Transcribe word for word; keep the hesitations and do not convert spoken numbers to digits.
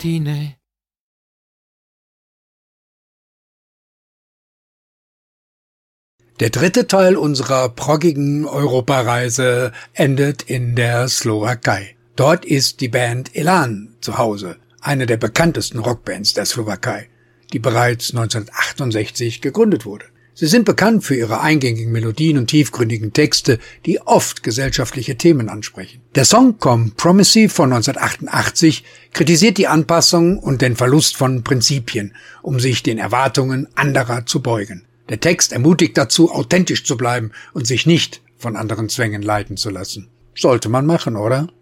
Mattine. Der dritte Teil unserer proggigen Europareise endet in der Slowakei. Dort ist die Band Elan zu Hause, eine der bekanntesten Rockbands der Slowakei, die bereits neunzehnhundertachtundsechzig gegründet wurde. Sie sind bekannt für ihre eingängigen Melodien und tiefgründigen Texte, die oft gesellschaftliche Themen ansprechen. Der Song Compromisey von neunzehnhundertachtundachtzig kritisiert die Anpassung und den Verlust von Prinzipien, um sich den Erwartungen anderer zu beugen. Der Text ermutigt dazu, authentisch zu bleiben und sich nicht von anderen Zwängen leiten zu lassen. Sollte man machen, oder?